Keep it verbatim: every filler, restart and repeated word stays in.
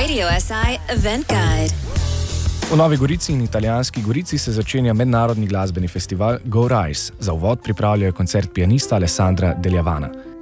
Radio S I Event Guide. V Novi Gorici in italijanski Gorici se začenja mednarodni glasbeni festival Go Rise. Za uvod pripravljajo koncert pianista Alessandra Deljavana.